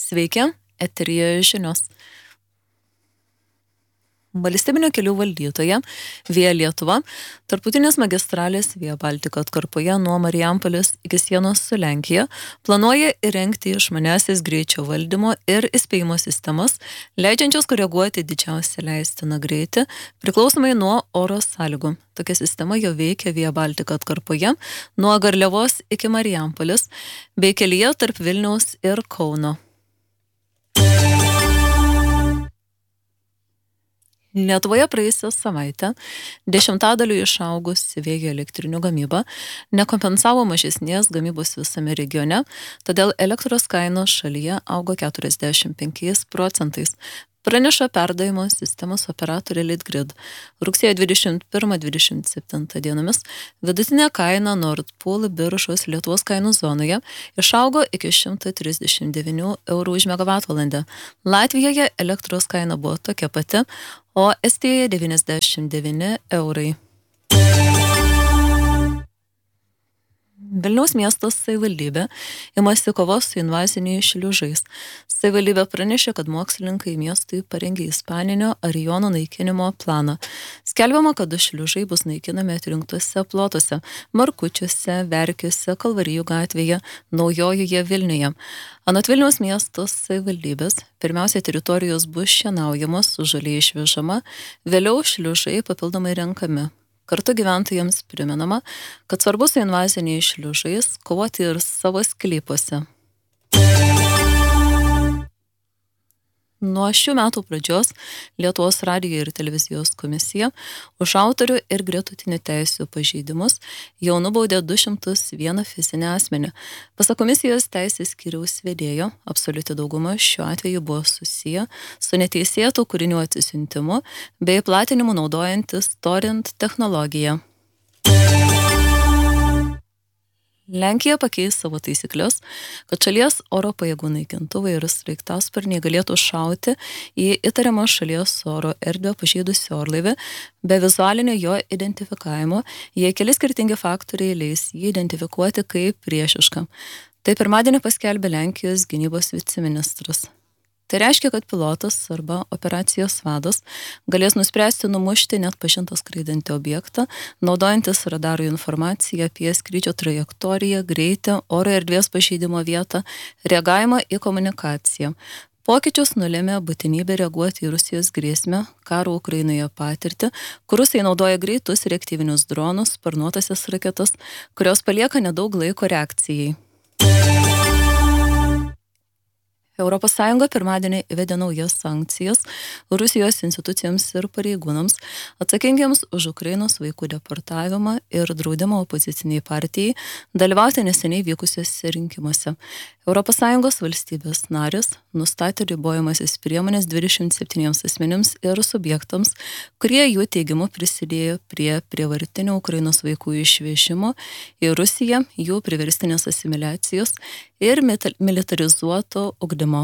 Sveiki, eteryje žinios. Valstybinio kelių valdytoja Via Lietuva tarptautinės magistralės Via Baltica atkarpoje nuo Marijampolės iki sienos su Lenkija planuoja įrengti išmaniąsias greičio valdymo ir įspėjimo sistemas, leidžiančios koreguoti didžiausią leistiną greitį priklausomai nuo oro sąlygų. Tokia sistema jau veikia Via Baltica atkarpoje nuo Garliavos iki Marijampolės bei kelyje tarp Vilniaus ir Kauno. Lietuvoje praėjusią savaitę 10% išaugus vėjo elektrinių gamybą nekompensavo mažesnės gamybos visame regione, todėl elektros kainos šalyje augo 45%. Praneša perdavimo sistemos operatorė Litgrid. Rugsėjo 21-27 dienomis vidutinė kaina Nord Pool biržos Lietuvos kainų zonoje išaugo iki 139 eurų už megavatvalandę. Latvijoje elektros kaina buvo tokia pati, o Estijoje 99 eurai. Vilniaus miesto savivaldybė imasi kovos su invaziniais šliužais. Savivaldybė pranešė, kad mokslininkai miestui parengė ispaninio arijono naikinimo planą. Skelbiama, kad šliužai bus naikinami atrinktose plotuose – Markučiuose, Verkiuose, Kalvarijų gatvėje, Naujojoje Vilniuje. Anot Vilniaus miesto savivaldybės, pirmiausia teritorijos bus šienaujamos, žolė išvežama, vėliau šliužai papildomai renkami. Kartu gyventojams primenama, kad svarbu su invaziniais šliužais kovoti ir savo sklypuose. Nuo šių metų pradžios Lietuvos radijo ir televizijos komisija už autorių ir gretutinių teisių pažeidimus jau nubaudė 201 fizinį asmenį. Pasak komisijos teisės skyriaus vedėjo, absoliuti dauguma šiuo atveju buvo susiję su neteisėtų kūrinių atsisiuntimu bei platinimu naudojantis torrent technologiją. Lenkija pakeis savo taisyklės, kad šalies oro pajėgų naikintuvai ir sraigtasparniai galėtų šauti į įtariamą šalies oro erdvę pažeidusį orlaivį be vizualinio jo identifikavimo, jei keli skirtingi faktoriai leis jį identifikuoti kaip priešišką. Tai pirmadienį paskelbė Lenkijos gynybos viceministras. Tai reiškia, kad pilotas arba operacijos vadas galės nuspręsti numušti net pažintą skraidantį objektą, naudojantis radarų informaciją apie skrydžio trajektoriją, greitį, oro erdvės pažeidimo vietą, reagavimą į komunikaciją. Pokyčius nulėmė būtinybė reaguoti į Rusijos grėsmę, karo Ukrainoje patirtį, kur Rusai naudoja greitus reaktyvinius dronus, sparnuotasias raketas, kurios palieka nedaug laiko reakcijai. Europos Sąjunga pirmadienį įvedė naujas sankcijas Rusijos institucijoms ir pareigūnams atsakingiams už Ukrainos vaikų deportavimą ir draudimą opoziciniai partijai dalyvauti neseniai vykusiuose rinkimuose. Europos Sąjungos valstybės narės nustatė ribojamasis priemonės 27 asmenims ir subjektams, kurie jų teigimu prisidėjo prie prievartinio Ukrainos vaikų išvežimo į Rusiją, jų priverstinės asimiliacijos ir militarizuoto ugdymo.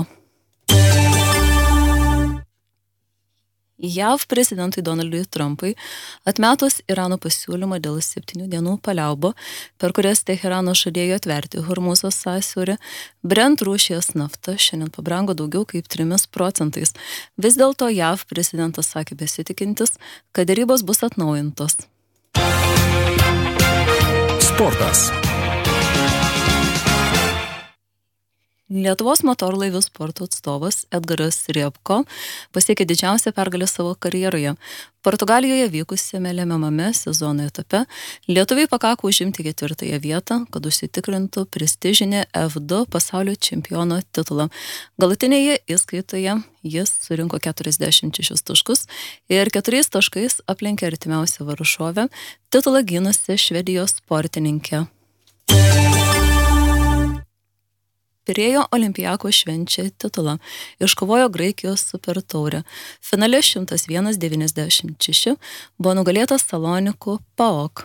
JAV prezidentui Donaldui Trumpui atmetus Irano pasiūlymą dėl 7 dienų paliaubų, per kurias Teheranas žadėjo atverti Hormuzo sąsiaurį, Brent rūšies nafta šiandien pabrango daugiau kaip 3%. Vis dėlto JAV prezidentas sakė besitikintis, kad derybos bus atnaujintos. Sportas. Lietuvos motorlaivių sporto atstovas Edgaras Riabko pasiekė didžiausią pergalę savo karjeroje. Portugalijoje vykusiame lemiamame sezono etape lietuviai pakako užimti 4 vietą, kad užsitikrintų prestižinį F2 pasaulio čempiono titulą. Galutinėje įskaitoje jis surinko 46 taškus ir 4 taškais aplenkė artimiausią varžovę, titulą gynusią Švedijos sportininkę. Pirėjo Olympiakos švenčia titulą. Iškovojo Graikijos super taurę. Finale 101-96 buvo nugalėtas Salonikų PAOK.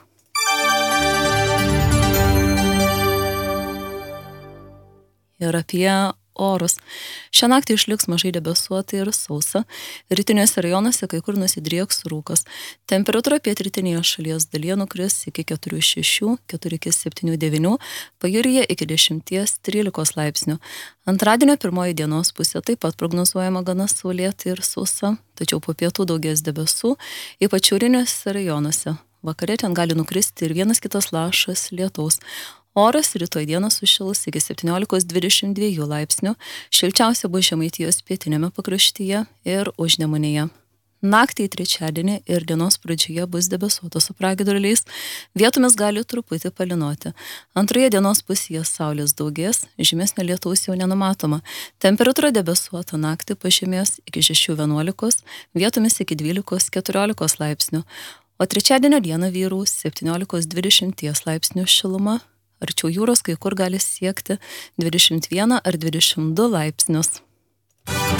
Ir apie orus. Šią naktį išliks mažai debesuota ir sausa. Rytiniuose rajonuose kai kur nusidrieks rūkas. Temperatūra pietrytinėje šalies dalyje nukris iki 4,6, 4,7,9, pajūryje iki 10,13 laipsnių. Antradienio pirmoji dienos pusė taip pat prognozuojama gana saulėta ir sausa, tačiau po pietų daugės debesų, ypač šiauriniuose rajonuose. Vakare ten gali nukristi ir vienas kitas lašas lietaus. Oras rytoj dieną sušils iki 17,22 laipsnių, šilčiausia bus Žemaitijos pietinėme pakraštyje ir Užnemunėje. Naktį į trečiadienį ir dienos pradžioje bus debesuota su pragiedruliais, vietomis gali truputį palynoti. Antroje dienos pusėje saulės daugės, žymesnio lietaus jau nenumatoma. Temperatūra debesuota naktį pažemės iki 6,11, vietomis iki 12,14 laipsnių, o trečiadienio dieną vyraus 17,20 laipsnių šiluma. Arčiau jūros kai kur gali siekti 21 ar 22 laipsnius.